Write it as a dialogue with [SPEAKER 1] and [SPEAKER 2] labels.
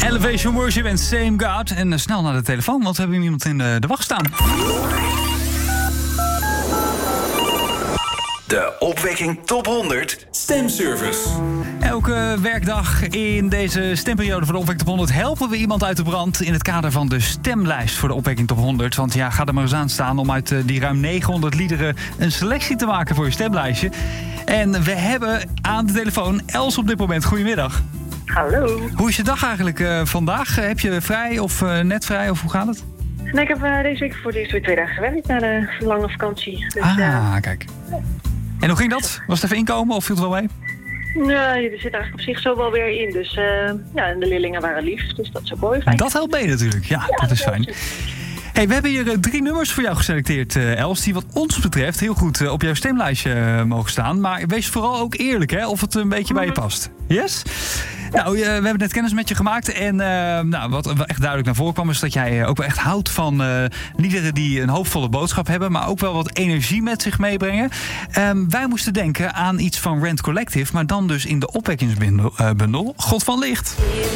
[SPEAKER 1] Elevation Worship en Same God. En snel naar de telefoon, want we hebben iemand in de wacht staan.
[SPEAKER 2] De Opwekking Top 100 Stemservice.
[SPEAKER 1] Elke werkdag in deze stemperiode voor de Opwekking Top 100... helpen we iemand uit de brand in het kader van de stemlijst voor de Opwekking Top 100. Want ja, ga er maar eens aan staan om uit die ruim 900 liederen een selectie te maken voor je stemlijstje. En we hebben aan de telefoon Els op dit moment. Goedemiddag.
[SPEAKER 3] Hallo.
[SPEAKER 1] Hoe is je dag eigenlijk vandaag? Heb je vrij of net vrij of hoe gaat het?
[SPEAKER 3] Nee, ik heb deze week voor het eerst weer 2 dagen gewerkt na de lange vakantie. Dus,
[SPEAKER 1] kijk. En hoe ging dat? Was het even inkomen of viel het wel mee?
[SPEAKER 3] Nee, er zit eigenlijk op zich zo wel weer in. Dus en de leerlingen waren lief, dus dat is ook mooi fijn.
[SPEAKER 1] Dat helpt mee natuurlijk. Ja, dat is fijn. Hey, we hebben hier 3 nummers voor jou geselecteerd, Els, die wat ons betreft heel goed op jouw stemlijstje mogen staan. Maar wees vooral ook eerlijk, hè, of het een beetje bij je past. Yes? Nou, we hebben net kennis met je gemaakt. En wat echt duidelijk naar voren kwam, is dat jij ook wel echt houdt van liederen die een hoopvolle boodschap hebben, maar ook wel wat energie met zich meebrengen. Wij moesten denken aan iets van Rent Collective, maar dan dus in de opwekkingsbundel God van Licht.